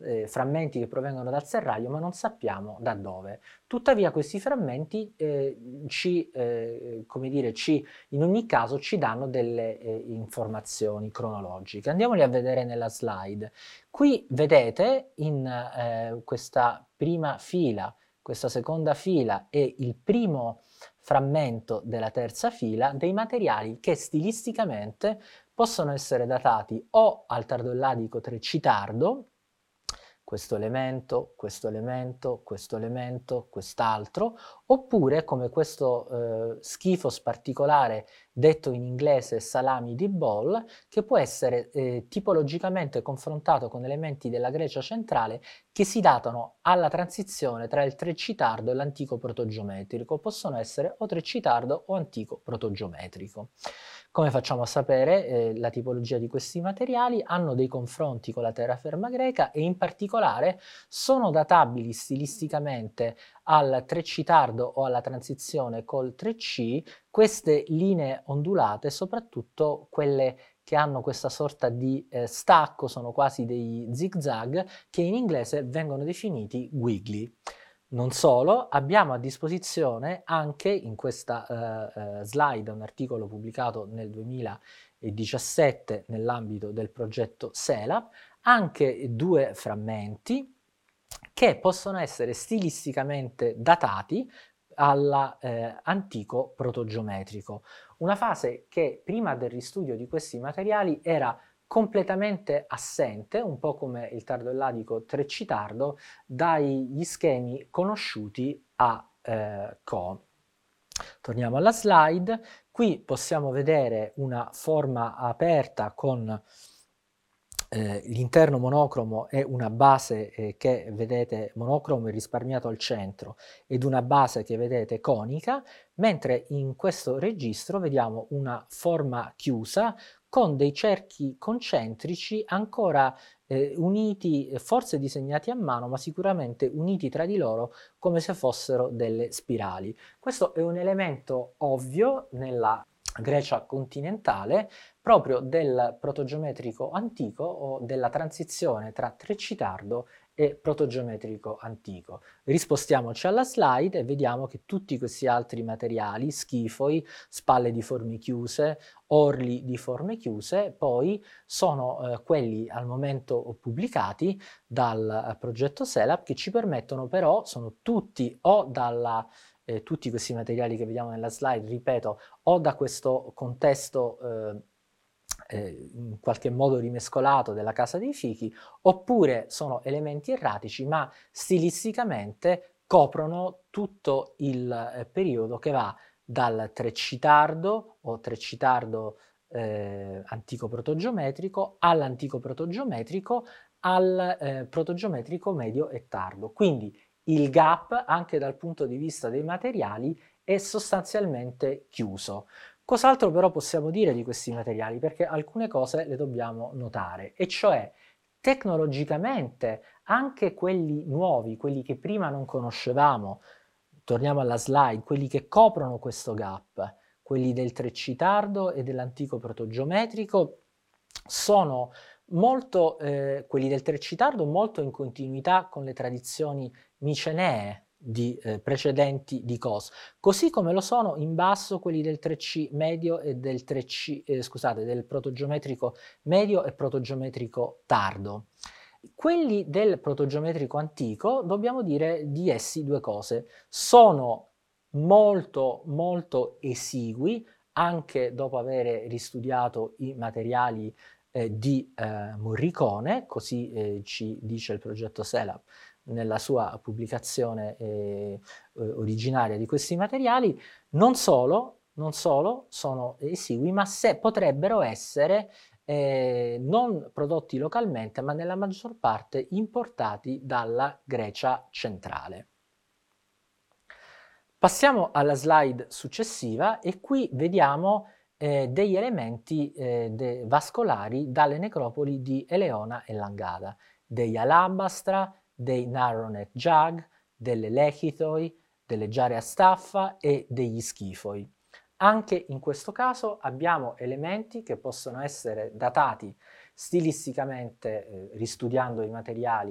frammenti che provengono dal serraglio, ma non sappiamo da dove. Tuttavia questi frammenti come dire, in ogni caso ci danno delle informazioni cronologiche. Andiamoli a vedere nella slide. Qui vedete in questa prima fila, questa seconda fila e il primo frammento della terza fila dei materiali che stilisticamente possono essere datati o al tardo elladico Trecci-tardo, questo elemento, questo elemento, questo elemento, quest'altro, oppure come questo schifos particolare detto in inglese salami di Ball, che può essere tipologicamente confrontato con elementi della Grecia centrale che si datano alla transizione tra il Trecci-tardo e l'antico protogeometrico. Possono essere o Trecci-tardo o antico protogeometrico. Come facciamo a sapere, la tipologia di questi materiali hanno dei confronti con la terraferma greca e in particolare sono databili stilisticamente al Trecci-tardo o alla transizione col 3C, queste linee ondulate, soprattutto quelle che hanno questa sorta di stacco, sono quasi dei zigzag, che in inglese vengono definiti wiggly. Non solo, abbiamo a disposizione anche in questa slide un articolo pubblicato nel 2017 nell'ambito del progetto SELAP, anche due frammenti che possono essere stilisticamente datati all'antico protogeometrico. Una fase che prima del ristudio di questi materiali era completamente assente, un po' come il tardo elladico Trecci-tardo, dagli schemi conosciuti a Co. Torniamo alla slide, qui possiamo vedere una forma aperta con l'interno monocromo è una base che vedete monocromo e risparmiato al centro ed una base che vedete conica, mentre in questo registro vediamo una forma chiusa con dei cerchi concentrici ancora uniti, forse disegnati a mano, ma sicuramente uniti tra di loro come se fossero delle spirali. Questo è un elemento ovvio nella Grecia continentale, proprio del protogeometrico antico o della transizione tra Trecci-tardo e protogeometrico antico. Rispostiamoci alla slide e vediamo che tutti questi altri materiali, schifoi, spalle di forme chiuse, orli di forme chiuse, poi sono quelli al momento pubblicati dal progetto SELAP che ci permettono però, sono tutti o dalla tutti questi materiali che vediamo nella slide, ripeto, o da questo contesto in qualche modo rimescolato della Casa dei Fichi, oppure sono elementi erratici, ma stilisticamente coprono tutto il periodo che va dal Trecci-tardo o Trecci-tardo antico protogeometrico all'antico protogeometrico al protogeometrico medio e tardo. Quindi il gap, anche dal punto di vista dei materiali, è sostanzialmente chiuso. Cos'altro però possiamo dire di questi materiali? Perché alcune cose le dobbiamo notare, e cioè tecnologicamente anche quelli nuovi, quelli che prima non conoscevamo, torniamo alla slide, quelli che coprono questo gap, quelli del Trecci-tardo e dell'antico protogeometrico, sono molto, quelli del Trecci-tardo molto in continuità con le tradizioni micenee di precedenti di Cos, così come lo sono in basso quelli del 3C medio e del 3C, scusate, del protogeometrico medio e protogeometrico tardo. Quelli del protogeometrico antico, dobbiamo dire di essi due cose: sono molto esigui, anche dopo aver ristudiato i materiali di Morricone, così ci dice il progetto SELAP nella sua pubblicazione originaria di questi materiali. Non solo sono esigui, ma se potrebbero essere non prodotti localmente, ma nella maggior parte importati dalla Grecia centrale. Passiamo alla slide successiva e qui vediamo degli elementi vascolari dalle necropoli di Eleona e Langada, degli alabastra, dei narrow-neck jug, delle lechithoi, delle giare a staffa e degli schifoi. Anche in questo caso abbiamo elementi che possono essere datati stilisticamente ristudiando i materiali